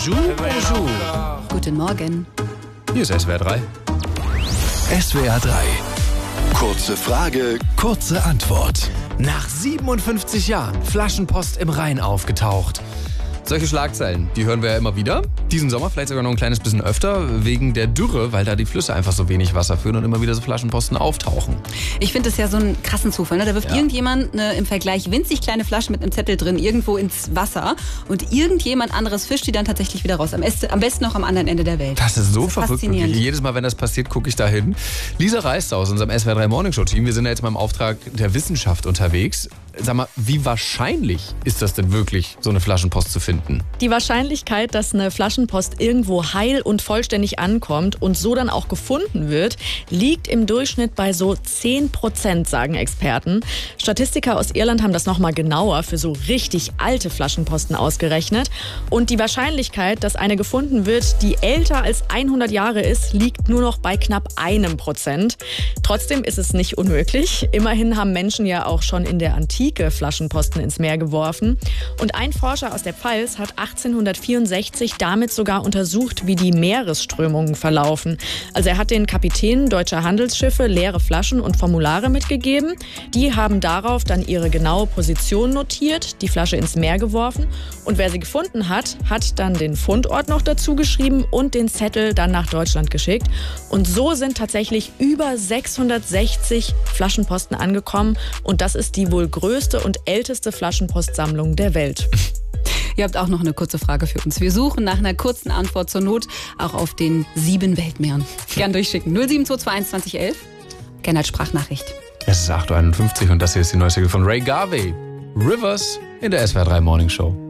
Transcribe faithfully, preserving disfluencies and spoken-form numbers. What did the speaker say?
Bonjour, bonjour. Guten Morgen. Hier ist S W R drei. S W R drei. Kurze Frage, kurze Antwort. Nach siebenundfünfzig Jahren Flaschenpost im Rhein aufgetaucht. Solche Schlagzeilen, die hören wir ja immer wieder. Diesen Sommer vielleicht sogar noch ein kleines bisschen öfter, wegen der Dürre, weil da die Flüsse einfach so wenig Wasser führen und immer wieder so Flaschenposten auftauchen. Ich finde das ja so einen krassen Zufall. Ne? Da wirft Ja. irgendjemand eine im Vergleich winzig kleine Flasche mit einem Zettel drin irgendwo ins Wasser und irgendjemand anderes fischt die dann tatsächlich wieder raus. Am besten, am besten noch am anderen Ende der Welt. Das ist so Das ist verrückt. faszinierend. Wirklich. Jedes Mal, wenn das passiert, gucke ich da hin. Lisa Reist aus unserem S W R drei Morning Show Team. Wir sind ja jetzt mal im Auftrag der Wissenschaft unterwegs. Sag mal, wie wahrscheinlich ist das denn wirklich, so eine Flaschenpost zu finden? Die Wahrscheinlichkeit, dass eine Flaschenpost irgendwo heil und vollständig ankommt und so dann auch gefunden wird, liegt im Durchschnitt bei so zehn Prozent, sagen Experten. Statistiker aus Irland haben das nochmal genauer für so richtig alte Flaschenposten ausgerechnet. Und die Wahrscheinlichkeit, dass eine gefunden wird, die älter als hundert Jahre ist, liegt nur noch bei knapp einem Prozent. Trotzdem ist es nicht unmöglich. Immerhin haben Menschen ja auch schon in der Antike Flaschenposten ins Meer geworfen. Und ein Forscher aus der Pfalz hat achtzehnhundertvierundsechzig damit sogar untersucht, wie die Meeresströmungen verlaufen. Also er hat den Kapitänen deutscher Handelsschiffe leere Flaschen und Formulare mitgegeben. Die haben darauf dann ihre genaue Position notiert, die Flasche ins Meer geworfen. Und wer sie gefunden hat, hat dann den Fundort noch dazu geschrieben und den Zettel dann nach Deutschland geschickt. Und so sind tatsächlich über sechshundertsechzig Flaschenposten angekommen. Und das ist die wohl größte und älteste Flaschenpostsammlung der Welt. Ihr habt auch noch eine kurze Frage für uns. Wir suchen nach einer kurzen Antwort zur Not auch auf den sieben Weltmeeren. Gern durchschicken. null sieben zwei zwei eins zwanzig elf. Gerne als Sprachnachricht. Es ist acht Uhr einundfünfzig und das hier ist die neue Single von Ray Garvey. Rivers in der S W R drei Morning Show.